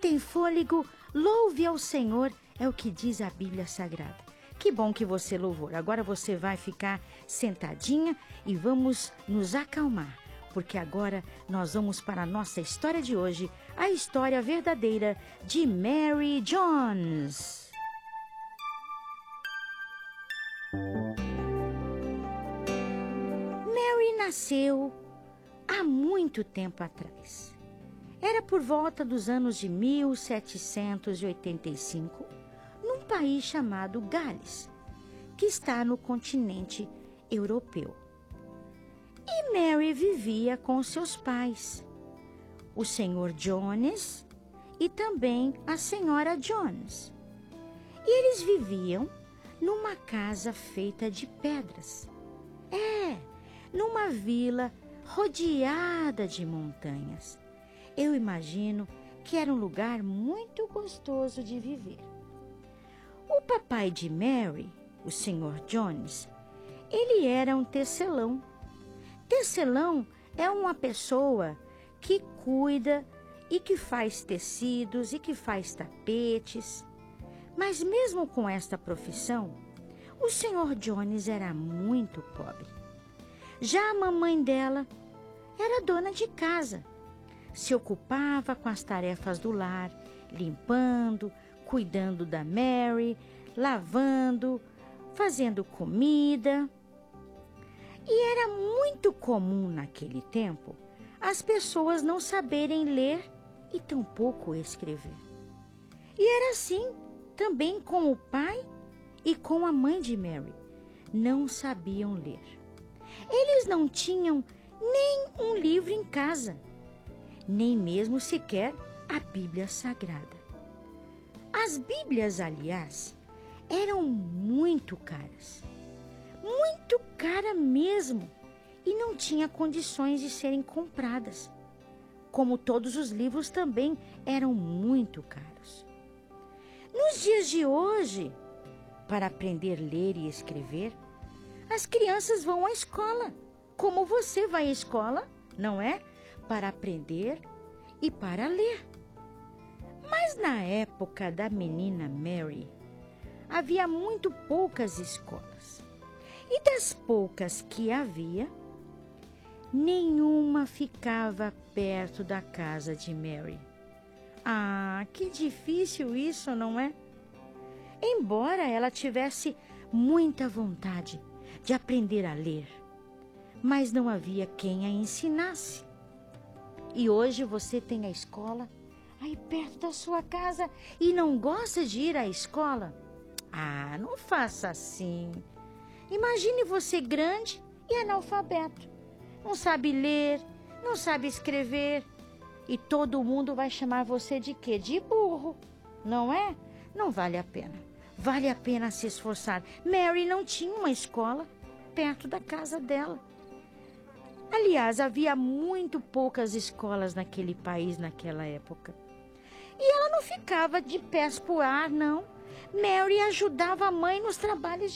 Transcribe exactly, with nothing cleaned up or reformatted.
tem fôlego, louve ao Senhor, é o que diz a Bíblia Sagrada. Que bom que você louvou. Agora você vai ficar sentadinha e vamos nos acalmar, porque agora nós vamos para a nossa história de hoje, a história verdadeira de Mary Jones. Mary nasceu há muito tempo atrás. Era por volta dos anos de mil setecentos e oitenta e cinco, num país chamado Gales, que está no continente europeu. E Mary vivia com seus pais, o senhor Jones e também a senhora Jones. E eles viviam numa casa feita de pedras. É, numa vila rodeada de montanhas. Eu imagino que era um lugar muito gostoso de viver. O papai de Mary, o senhor Jones, ele era um tecelão. Tecelão é uma pessoa que cuida e que faz tecidos e que faz tapetes. Mas mesmo com esta profissão, o senhor Jones era muito pobre. Já a mamãe dela era dona de casa. Se ocupava com as tarefas do lar, limpando, cuidando da Mary, lavando, fazendo comida. E era muito comum naquele tempo as pessoas não saberem ler e tampouco escrever. E era assim também com o pai e com a mãe de Mary. Não sabiam ler. Eles não tinham nem um livro em casa, nem mesmo sequer a Bíblia Sagrada. As Bíblias, aliás, eram muito caras, muito cara mesmo, e não tinha condições de serem compradas, como todos os livros também eram muito caros. Nos dias de hoje, para aprender a ler e escrever, as crianças vão à escola, como você vai à escola, não é? Para aprender e para ler. Mas na época da menina Mary, havia muito poucas escolas. E das poucas que havia, nenhuma ficava perto da casa de Mary. Ah, que difícil isso, não é? Embora ela tivesse muita vontade de aprender a ler, mas não havia quem a ensinasse. E hoje você tem a escola aí perto da sua casa e não gosta de ir à escola? Ah, não faça assim. Imagine você grande e analfabeto. Não sabe ler, não sabe escrever. E todo mundo vai chamar você de quê? De burro, não é? Não vale a pena. Vale a pena se esforçar. Mary não tinha uma escola perto da casa dela. Aliás, havia muito poucas escolas naquele país naquela época. E ela não ficava de pés pro ar, não. Mary ajudava a mãe nos trabalhos